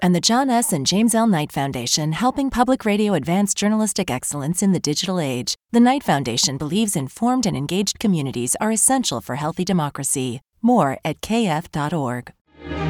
And the John S. and James L. Knight Foundation, helping public radio advance journalistic excellence in the digital age. The Knight Foundation believes informed and engaged communities are essential for healthy democracy. More at kf.org.